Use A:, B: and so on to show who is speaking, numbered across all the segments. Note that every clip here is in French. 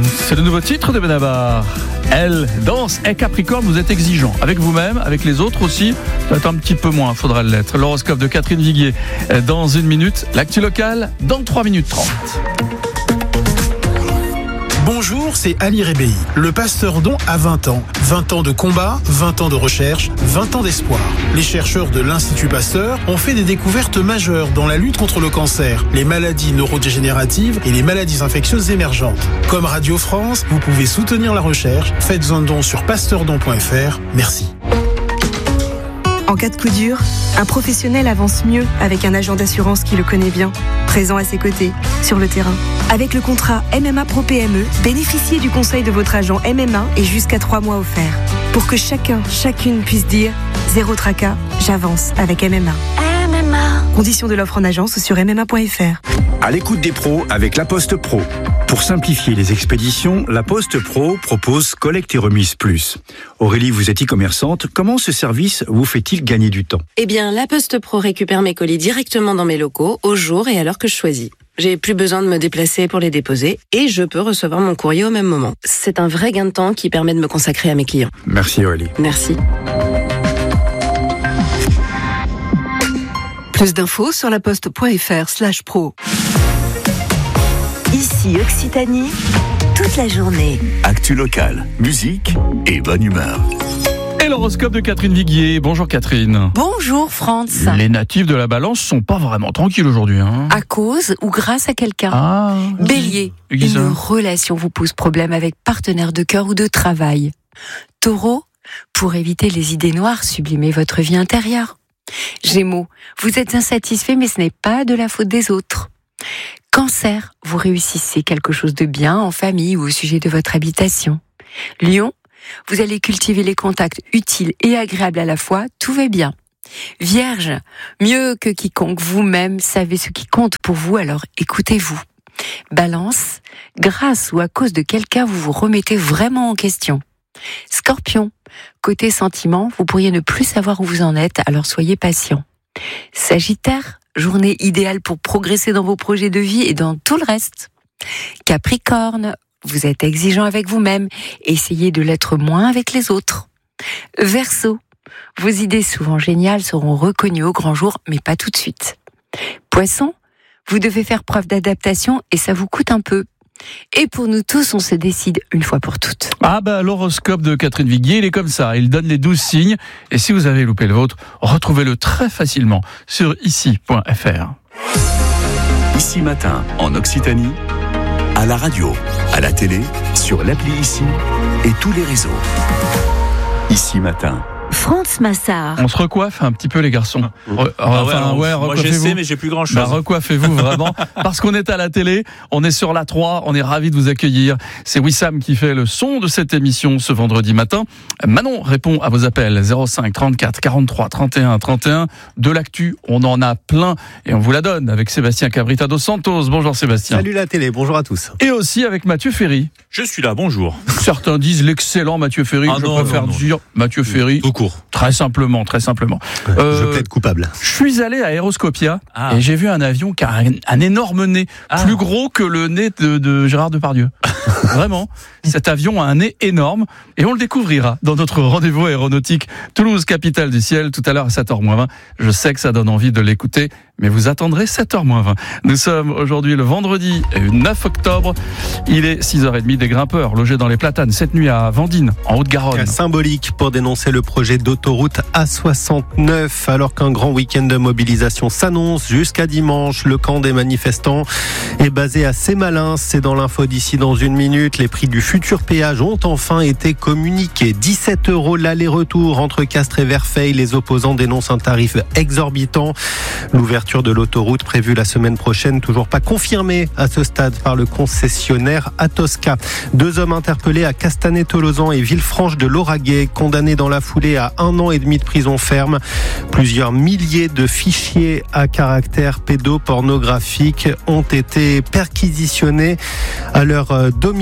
A: C'est le nouveau titre de Benabar. Elle danse et Capricorne, vous êtes exigeant. Avec vous-même, avec les autres aussi, peut-être un petit peu moins, faudra l'être. L'horoscope de Catherine Viguier dans 1 minute. L'actu locale dans 3 minutes 30.
B: Bonjour, c'est Ali Rebéi. Le pasteur Don a 20 ans. 20 ans de combat, 20 ans de recherche, 20 ans d'espoir. Les chercheurs de l'Institut Pasteur ont fait des découvertes majeures dans la lutte contre le cancer, les maladies neurodégénératives et les maladies infectieuses émergentes. Comme Radio France, vous pouvez soutenir la recherche. Faites un don sur pasteurdon.fr. Merci.
C: En cas de coup dur, un professionnel avance mieux avec un agent d'assurance qui le connaît bien, présent à ses côtés, sur le terrain. Avec le contrat MMA Pro PME, bénéficiez du conseil de votre agent MMA et jusqu'à 3 mois offerts. Pour que chacune puisse dire « Zéro tracas, j'avance avec MMA ». Conditions de l'offre en agence sur MMA.fr.
D: À l'écoute des pros avec La Poste Pro. Pour simplifier les expéditions, La Poste Pro propose Collecte et Remise Plus. Aurélie, vous êtes e-commerçante. Comment ce service vous fait-il gagner du temps ?
E: Eh bien, La Poste Pro récupère mes colis directement dans mes locaux, au jour et à l'heure que je choisis. J'ai plus besoin de me déplacer pour les déposer et je peux recevoir mon courrier au même moment. C'est un vrai gain de temps qui permet de me consacrer à mes clients.
D: Merci Aurélie.
E: Merci.
F: Plus d'infos sur laposte.fr/pro.
G: Ici Occitanie, toute la journée.
H: Actu locale, musique et bonne humeur.
A: Et l'horoscope de Catherine Viguier. Bonjour Catherine.
F: Bonjour France.
A: Les natifs de la Balance sont pas vraiment tranquilles aujourd'hui.
F: À cause ou grâce à quelqu'un. Bélier, une relation vous pose problème avec partenaire de cœur ou de travail. Taureau, pour éviter les idées noires, sublimez votre vie intérieure. Gémeaux, vous êtes insatisfait mais ce n'est pas de la faute des autres. Cancer, vous réussissez quelque chose de bien en famille ou au sujet de votre habitation. Lion, vous allez cultiver les contacts utiles et agréables à la fois, tout va bien. Vierge, mieux que quiconque, vous-même savez ce qui compte pour vous, alors écoutez-vous. Balance, grâce ou à cause de quelqu'un, vous vous remettez vraiment en question. Scorpion, côté sentiment, vous pourriez ne plus savoir où vous en êtes, alors soyez patient. Sagittaire, journée idéale pour progresser dans vos projets de vie et dans tout le reste. Capricorne, vous êtes exigeant avec vous-même, essayez de l'être moins avec les autres. Verseau, vos idées souvent géniales seront reconnues au grand jour, mais pas tout de suite. Poisson, vous devez faire preuve d'adaptation et ça vous coûte un peu. Et pour nous tous, on se décide une fois pour toutes.
A: L'horoscope de Catherine Viguier, il est comme ça. Il donne les 12 signes. Et si vous avez loupé le vôtre, retrouvez-le très facilement sur ici.fr.
H: Ici Matin, en Occitanie, à la radio, à la télé, sur l'appli Ici et tous les réseaux. Ici Matin.
G: France Massard.
A: On se recoiffe un petit peu les garçons.
I: Moi j'essaie mais j'ai plus grand chose.
A: Recoiffez-vous vraiment parce qu'on est à la télé, on est sur la 3, on est ravis de vous accueillir. C'est Wissam qui fait le son de cette émission ce vendredi matin. Manon répond à vos appels 05 34 43 31 31. De l'actu, on en a plein et on vous la donne avec Sébastien Cabrita dos Santos. Bonjour Sébastien.
J: Salut la télé, bonjour à tous.
A: Et aussi avec Mathieu Ferry.
I: Je suis là, bonjour.
A: Certains disent l'excellent Mathieu Ferry, je préfère dire Mathieu Ferry.
I: Tout court.
A: Très simplement.
J: Je plaide coupable.
A: Je suis allé à Aéroscopia et j'ai vu un avion qui a un énorme nez, plus gros que le nez de Gérard Depardieu. Vraiment, cet avion a un nez énorme et on le découvrira dans notre rendez-vous aéronautique Toulouse, capitale du ciel, tout à l'heure à 7h-20. Je sais que ça donne envie de l'écouter, mais vous attendrez 7h-20. Nous sommes aujourd'hui le vendredi 9 octobre. Il est 6h30, des grimpeurs logés dans les platanes cette nuit à Vendines, en Haute-Garonne.
J: Symbolique pour dénoncer le projet d'autoroute A69, alors qu'un grand week-end de mobilisation s'annonce jusqu'à dimanche. Le camp des manifestants est basé à Sémalins. C'est dans l'info d'ici dans 1 minute. Les prix du futur péage ont enfin été communiqués. 17 € l'aller-retour entre Castres et Verfeil. Les opposants dénoncent un tarif exorbitant. L'ouverture de l'autoroute prévue la semaine prochaine, toujours pas confirmée à ce stade par le concessionnaire Atosca. 2 hommes interpellés à Castanet-Tolosan et Villefranche de Lauragais, condamnés dans la foulée à 1 an et demi de prison ferme. Plusieurs milliers de fichiers à caractère pédopornographique ont été perquisitionnés à leur domicile.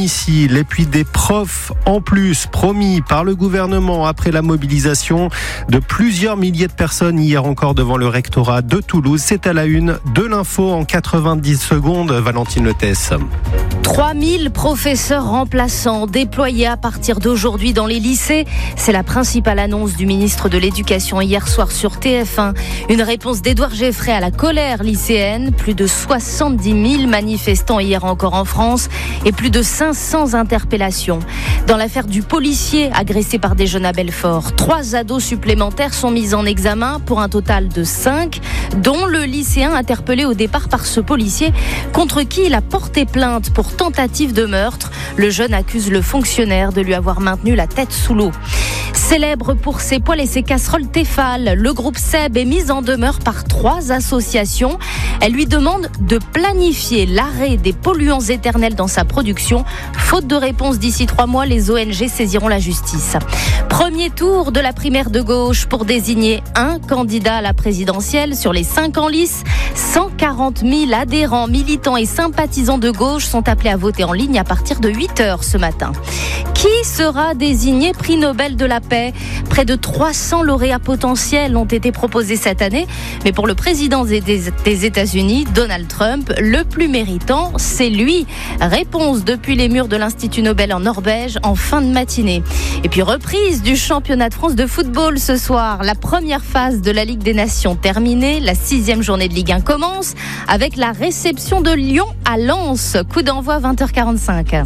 J: domicile et puis des profs en plus promis par le gouvernement après la mobilisation de plusieurs milliers de personnes hier encore devant le rectorat de Toulouse. C'est à la une de l'info en 90 secondes. Valentine Letès.
K: 3000 professeurs remplaçants déployés à partir d'aujourd'hui dans les lycées. C'est la principale annonce du ministre de l'Éducation hier soir sur TF1. Une réponse d'Édouard Geffray à la colère lycéenne. Plus de 70 000 manifestants hier encore en France et plus de 500 interpellations. Dans l'affaire du policier agressé par des jeunes à Belfort, 3 ados supplémentaires sont mis en examen pour un total de 5, dont le lycéen interpellé au départ par ce policier contre qui il a porté plainte pour tentative de meurtre. Le jeune accuse le fonctionnaire de lui avoir maintenu la tête sous l'eau. Célèbre pour ses poêles et ses casseroles Tefal, le groupe Seb est mis en demeure par 3 associations. Elles lui demandent de planifier l'arrêt des polluants éternels dans sa production. Faute de réponse d'ici 3 mois, les ONG saisiront la justice. Premier tour de la primaire de gauche pour désigner un candidat à la présidentielle sur les 5 en lice. 140 000 adhérents, militants et sympathisants de gauche sont appelés à voter en ligne à partir de 8h ce matin. Qui sera désigné prix Nobel de la paix ? Près de 300 lauréats potentiels ont été proposés cette année. Mais pour le président des États-Unis, Donald Trump, le plus méritant, c'est lui. Réponse depuis les murs de l'Institut Nobel en Norvège en fin de matinée. Et puis reprise du championnat de France de football ce soir. La première phase de la Ligue des Nations terminée. La 6e journée de Ligue 1 commence avec la réception de Lyon à Lens. Coup d'envoi 20h45.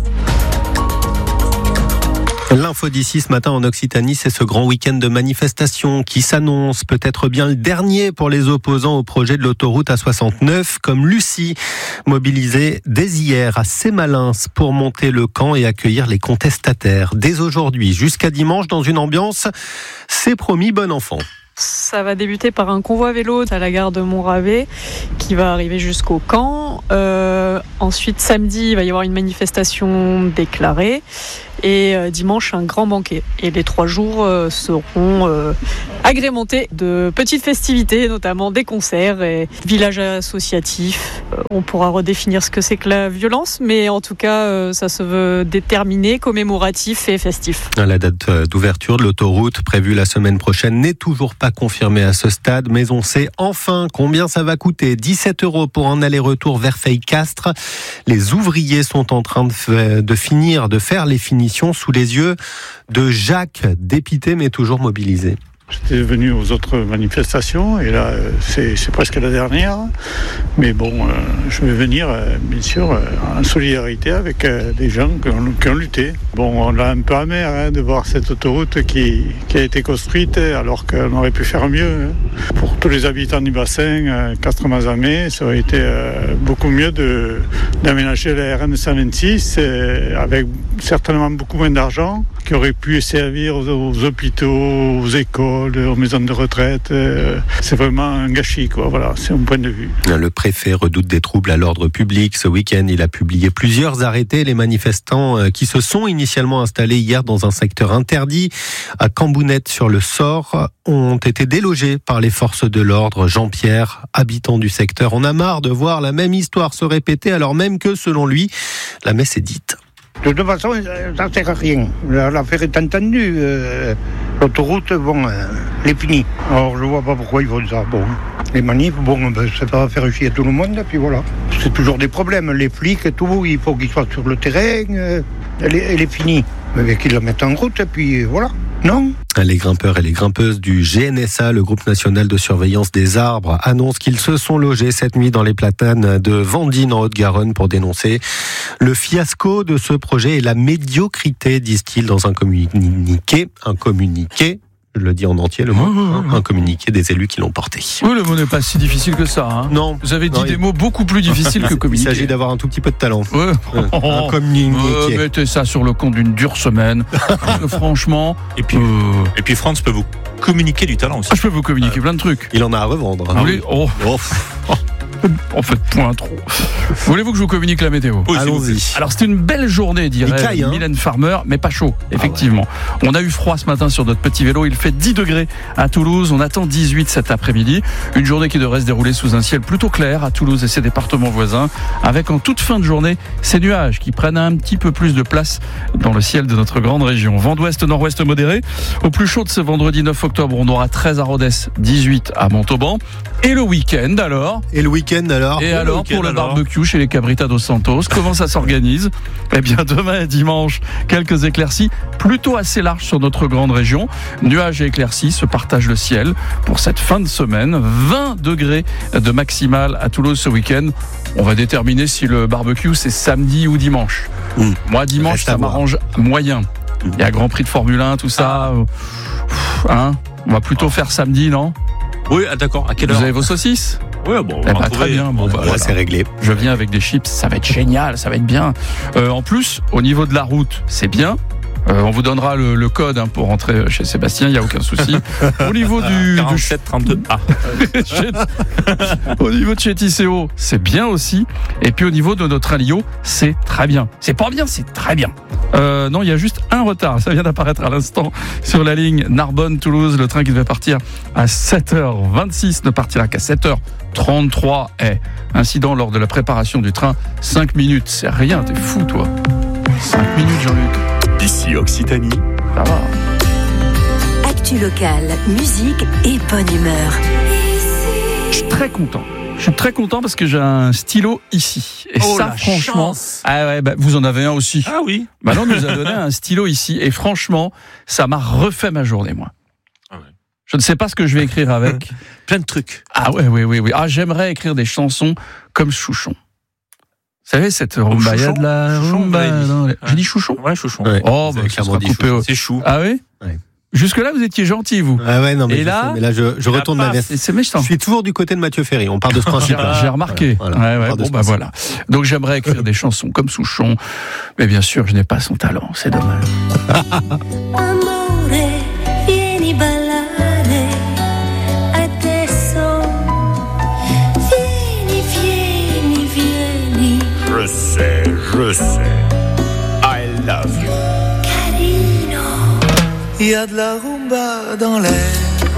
J: L'info d'ici ce matin en Occitanie, c'est ce grand week-end de manifestation qui s'annonce peut-être bien le dernier pour les opposants au projet de l'autoroute A69, comme Lucie, mobilisée dès hier à Sémalins pour monter le camp et accueillir les contestataires. Dès aujourd'hui jusqu'à dimanche, dans une ambiance, c'est promis, bon enfant.
L: Ça va débuter par un convoi vélo à la gare de Montravet qui va arriver jusqu'au camp. Ensuite, samedi, il va y avoir une manifestation déclarée. Et dimanche, un grand banquet. Et les 3 jours seront agrémentés de petites festivités, notamment des concerts et villages associatifs. On pourra redéfinir ce que c'est que la violence, mais en tout cas, ça se veut déterminé, commémoratif et festif.
J: La date d'ouverture de l'autoroute prévue la semaine prochaine n'est toujours pas confirmée à ce stade, mais on sait enfin combien ça va coûter. 17 € pour un aller-retour Verfeil-Castres. Les ouvriers sont en train de finir de faire les finitions sous les yeux de Jacques, dépité mais toujours mobilisé.
M: J'étais venu aux autres manifestations et là c'est presque la dernière, mais bon, je vais venir bien sûr en solidarité avec des gens qui ont lutté. Bon, on l'a un peu amer de voir cette autoroute qui a été construite alors qu'on aurait pu faire mieux. Pour tous les habitants du bassin, Castres-Mazamet, ça aurait été beaucoup mieux d'aménager la RN 126 avec certainement beaucoup moins d'argent qui aurait pu servir aux hôpitaux, aux écoles, aux maisons de retraite. C'est vraiment un gâchis, quoi. Voilà, c'est mon point de vue.
J: Le préfet redoute des troubles à l'ordre public. Ce week-end, il a publié plusieurs arrêtés. Les manifestants qui se sont initialement installés hier dans un secteur interdit à Cambounette sur le Sort ont été délogés par les forces de l'ordre. Jean-Pierre, habitant du secteur, en a marre de voir la même histoire se répéter alors même que, selon lui, la messe est dite.
N: De toute façon, ça ne sert à rien. L'affaire est entendue. L'autoroute, bon, elle est finie. Alors, je ne vois pas pourquoi ils font ça. Bon, les manifs, bon, ça va faire chier tout le monde, et puis voilà. C'est toujours des problèmes. Les flics et tout, il faut qu'ils soient sur le terrain. Elle est finie. Mais qu'ils la mettent en route, et puis voilà. Non.
J: Les grimpeurs et les grimpeuses du GNSA, le groupe national de surveillance des arbres, annoncent qu'ils se sont logés cette nuit dans les platanes de Vendine en Haute-Garonne pour dénoncer le fiasco de ce projet et la médiocrité, disent-ils dans un communiqué. Je le dis en entier, le mot. Un communiqué des élus qui l'ont porté.
A: Oui, le mot n'est pas si difficile que ça. Hein.
J: Non.
A: Vous avez dit des mots beaucoup plus difficiles que communiquer.
J: Il s'agit d'avoir un tout petit peu de talent.
A: Ouais.
J: Un communiqué.
A: Mettez ça sur le compte d'une dure semaine. Parce que franchement.
I: Et puis France peut vous communiquer du talent aussi.
A: Je peux vous communiquer plein de trucs.
J: Il en a à revendre.
A: Ah oui. Oh. En fait, point trop. Voulez-vous que je vous communique la météo ?
J: Allons-y.
A: Alors, c'est une belle journée, dirait Mylène Farmer, mais pas chaud, effectivement. On a eu froid ce matin sur notre petit vélo. Il fait 10 degrés à Toulouse. On attend 18 cet après-midi. Une journée qui devrait se dérouler sous un ciel plutôt clair à Toulouse et ses départements voisins, avec en toute fin de journée ces nuages qui prennent un petit peu plus de place dans le ciel de notre grande région. Vent d'ouest-nord-ouest modéré. Au plus chaud de ce vendredi 9 octobre, on aura 13 à Rodez, 18 à Montauban. Et le week-end alors ?
J: Et le week-end alors ?
A: Et alors pour le barbecue chez les Cabritas dos Santos, comment ça s'organise ? Eh bien demain et dimanche, quelques éclaircies plutôt assez larges sur notre grande région. Nuages et éclaircies se partagent le ciel pour cette fin de semaine. 20 degrés de maximal à Toulouse ce week-end. On va déterminer si le barbecue c'est samedi ou dimanche. Moi dimanche ça m'arrange moyen. Il y a Grand Prix de Formule 1, tout ça. On va plutôt faire samedi, non ?
I: Oui, d'accord. À quelle heure ?
A: Vous avez vos saucisses ?
I: Oui, bon, on va
A: très bien. Bon,
J: là, c'est réglé.
A: Je viens avec des chips, ça va être génial, ça va être bien. En plus, au niveau de la route, c'est bien. On vous donnera le code pour rentrer chez Sébastien, il n'y a aucun souci. Au niveau du
I: 4732A.
A: Au niveau de chez Tisséo, c'est bien aussi. Et puis au niveau de notre Alio, c'est très bien. C'est pas bien, c'est très bien. Non, il y a juste un retard. Ça vient d'apparaître à l'instant sur la ligne Narbonne-Toulouse. Le train qui devait partir à 7h26 ne partira qu'à 7h33. Incident lors de la préparation du train. 5 minutes, c'est rien. T'es fou, toi. 5 minutes, Jean-Luc.
H: Ici Occitanie.
A: Ça va.
G: Actu locale, musique et bonne humeur.
A: Je suis très content. Je suis très content parce que j'ai un stylo ici. Et ça, franchement.
I: Chance.
A: Ah ouais, vous en avez un aussi.
I: Ah oui.
A: Maintenant, on nous a donné un stylo ici. Et franchement, ça m'a refait ma journée, moi.
I: Ah ouais.
A: Je ne sais pas ce que je vais écrire avec.
I: Plein de trucs.
A: Ah oui. Ah, j'aimerais écrire des chansons comme Chouchon. Vous savez, cette rumba, il y a de la rumba. J'ai dit Chouchon ?
I: Ouais, Chouchon.
J: Ouais.
A: Oh, bah, ça sera coupé.
I: C'est chou.
A: Ah oui ?
J: Ouais.
A: Jusque-là, vous étiez gentil, vous.
J: Ah ouais, non, mais
A: et là,
J: je retourne ma veste.
A: C'est méchant.
J: Je suis toujours du côté de Mathieu Ferry. On part de ce principe-là.
A: J'ai remarqué.
J: Voilà.
A: Voilà. Donc j'aimerais écrire des chansons comme Souchon, mais bien sûr, je n'ai pas son talent. C'est dommage.
O: Amore, vieni ballare adesso. Vieni.
H: Je sais. I love you.
O: Carino.
P: Il y a de la rumba dans l'air.